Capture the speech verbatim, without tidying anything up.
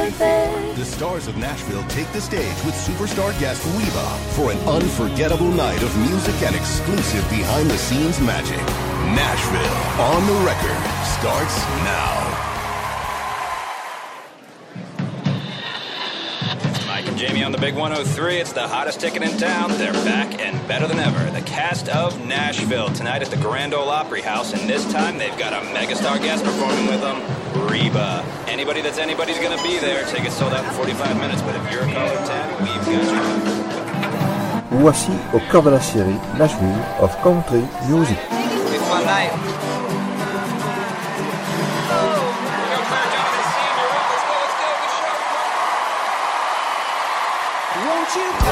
perfect. The stars of Nashville take the stage with superstar guest Reba for an unforgettable night of music and exclusive behind-the-scenes magic. Nashville on the Record starts now. Mike and Jamie on the Big one oh three. It's the hottest ticket in town. They're back and better than ever. The cast of Nashville tonight at the Grand Ole Opry House, and this time they've got a megastar guest performing with them, Reba. Anybody that's anybody's going to be there. Tickets sold out in forty-five minutes, but if you're a caller ten, we've got you. Voici au cœur de la série Nashville of Country Music. It's fun night.